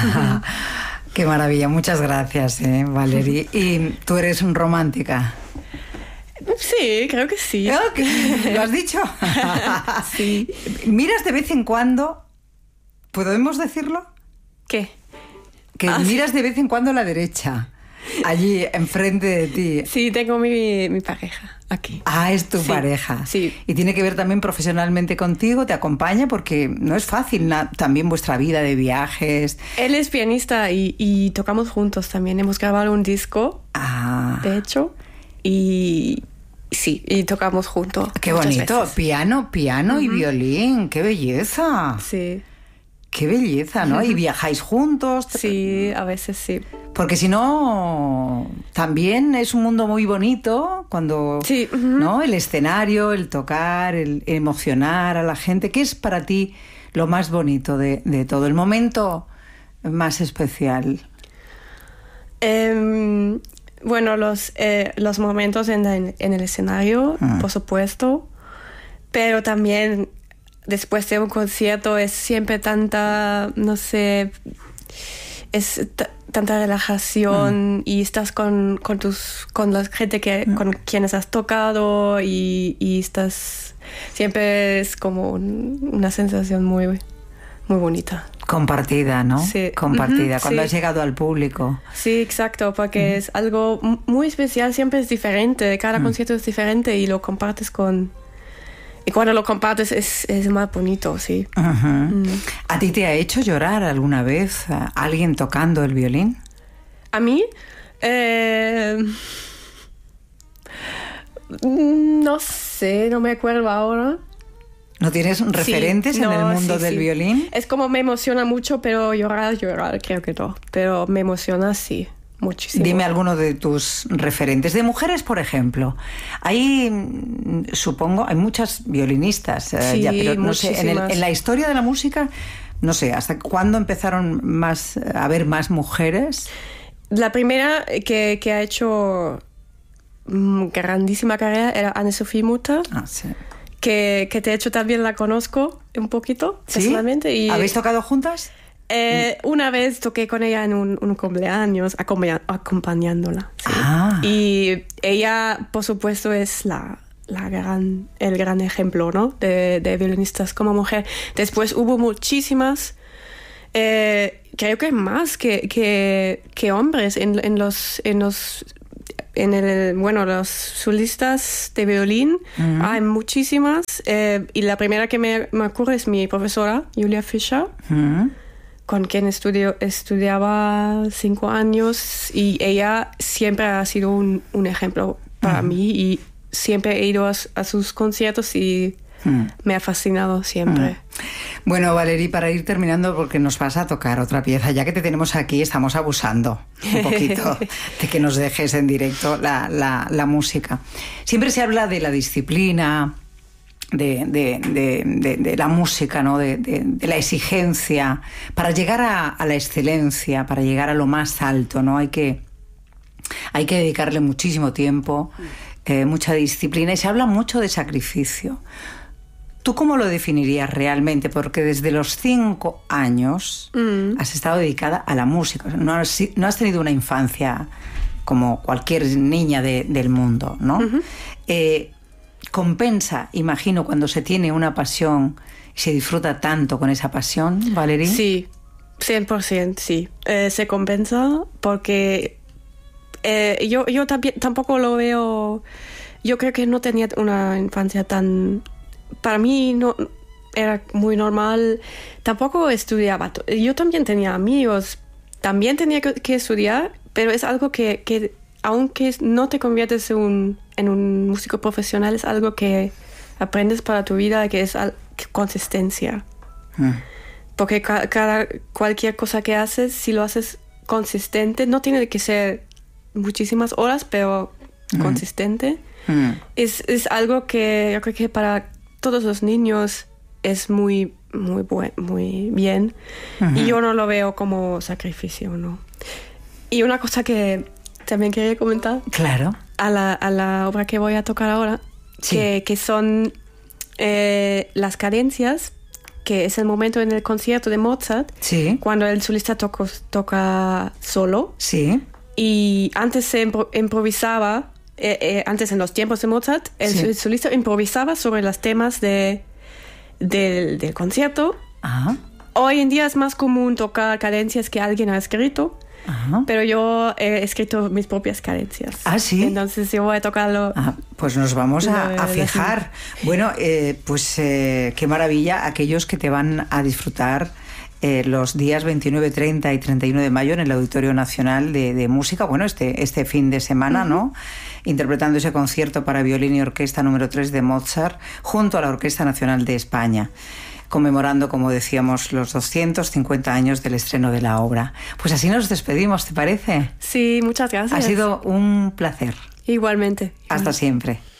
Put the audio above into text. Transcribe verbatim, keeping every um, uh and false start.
Qué maravilla, muchas gracias, ¿eh, Valerie? ¿Y tú eres un romántica? Sí, creo que sí. Okay. ¿Lo has dicho? Sí. ¿Miras de vez en cuando? ¿Podemos decirlo? ¿Qué? Que ah, miras sí. de vez en cuando a la derecha, allí enfrente de ti. Sí, tengo mi, mi pareja aquí. Ah, es tu sí. pareja. Sí. Y tiene que ver también profesionalmente contigo, te acompaña, porque no es fácil na- también vuestra vida de viajes. Él es pianista y, y tocamos juntos también. Hemos grabado un disco, Ah. de hecho, y sí, y tocamos juntos. Qué bonito, veces. piano, piano uh-huh. y violín, qué belleza. Sí. Qué belleza, ¿no? ¿Y viajáis juntos? Sí, a veces sí. Porque si no, también es un mundo muy bonito cuando, sí. uh-huh. ¿no? El escenario, el tocar, el emocionar a la gente. ¿Qué es para ti lo más bonito de, de todo? El momento más especial. Um, bueno, los, eh, los momentos en, la, en el escenario, uh-huh. por supuesto, pero también después de un concierto es siempre tanta, no sé, es t- tanta relajación mm. y estás con, con tus con la gente que mm. con quienes has tocado y, y estás siempre es como un, una sensación muy muy bonita. Compartida, ¿no? Sí. Compartida, uh-huh, cuando sí. has llegado al público. Sí, exacto, porque uh-huh. es algo muy especial, siempre es diferente, cada uh-huh. concierto es diferente y lo compartes con... Y cuando lo compartes es, es más bonito, sí. Uh-huh. Mm. ¿A ti te ha hecho llorar alguna vez alguien tocando el violín? ¿A mí? Eh... No sé, no me acuerdo ahora. ¿No tienes referentes sí, en no, el mundo sí, del sí. violín? Es como me emociona mucho, pero llorar, llorar, creo que no. Pero me emociona, sí. Muchísimo. Dime alguno de tus referentes. De mujeres, por ejemplo. Hay, supongo, hay muchas violinistas. Sí, eh, ya, pero no sé, en, el, en la historia de la música, no sé, ¿hasta cuándo empezaron más a haber más mujeres? La primera que, que ha hecho mm, grandísima carrera era Anne-Sophie Mutter. Ah, sí. Que, que de hecho también la conozco un poquito, ¿Sí? personalmente. Y ¿Habéis tocado juntas? Eh, una vez toqué con ella en un, un cumpleaños, acompaña, acompañándola. Sí. Ah. Y ella, por supuesto, es la, la gran, el gran ejemplo, ¿no? de, de violinistas como mujer. Después hubo muchísimas, eh, creo que más que, que, que hombres en, en los... En los en el, bueno, los solistas de violín, uh-huh. hay muchísimas. Eh, y la primera que me, me ocurre es mi profesora, Julia Fischer. Uh-huh. Con quien estudio, estudiaba cinco años y ella siempre ha sido un, un ejemplo para uh-huh. mí y siempre he ido a, a sus conciertos y uh-huh. me ha fascinado siempre. Uh-huh. Bueno, Valerie, para ir terminando, porque nos vas a tocar otra pieza, ya que te tenemos aquí, estamos abusando un poquito de que nos dejes en directo la, la, la música. Siempre se habla de la disciplina, De, de, de, de, de la música, ¿no? de, de, de la exigencia, para llegar a, a la excelencia, para llegar a lo más alto, ¿no? Hay que, hay que dedicarle muchísimo tiempo, eh, mucha disciplina, y se habla mucho de sacrificio. ¿Tú cómo lo definirías realmente? Porque desde los cinco años mm. has estado dedicada a la música. No has, no has tenido una infancia como cualquier niña de, del mundo, ¿no? Uh-huh. Eh, compensa, imagino, cuando se tiene una pasión y se disfruta tanto con esa pasión, Valerie. Sí, cien por ciento sí. Eh, se compensa porque eh, yo, yo también, tampoco lo veo... Yo creo que no tenía una infancia tan... Para mí no era muy normal. Tampoco estudiaba. Yo también tenía amigos. También tenía que, que estudiar, pero es algo que... que aunque no te conviertes en un, en un músico profesional, es algo que aprendes para tu vida, que es al, que consistencia. Mm. Porque ca, cada, cualquier cosa que haces, si lo haces consistente, no tiene que ser muchísimas horas, pero mm. consistente, mm. Es, es algo que yo creo que para todos los niños es muy, muy, buen, muy bien. Mm-hmm. Y yo no lo veo como sacrificio, ¿no? Y una cosa que también quería comentar. Claro. A la, a la obra que voy a tocar ahora, sí. que, que son eh, las cadencias que es el momento en el concierto de Mozart, sí. cuando el solista toco, toca solo. Sí. Y antes se impro- improvisaba, eh, eh, antes en los tiempos de Mozart, el, Sí. el solista improvisaba sobre los temas de, del, del concierto. Ajá. Hoy en día es más común tocar cadencias que alguien ha escrito, Ajá. pero yo he escrito mis propias cadencias. ¿Ah, sí? Entonces yo voy a tocarlo. Ah, pues nos vamos a, La- a la- fijar. Bueno, eh, pues eh, qué maravilla aquellos que te van a disfrutar eh, los días veintinueve, treinta y treinta y uno de mayo en el Auditorio Nacional de, de Música, bueno, este, este fin de semana, uh-huh. ¿no? Interpretando ese concierto para violín y orquesta número tres de Mozart junto a la Orquesta Nacional de España, conmemorando, como decíamos, los doscientos cincuenta años del estreno de la obra. Pues así nos despedimos, ¿te parece? Sí, muchas gracias. Ha sido un placer. Igualmente. Hasta siempre.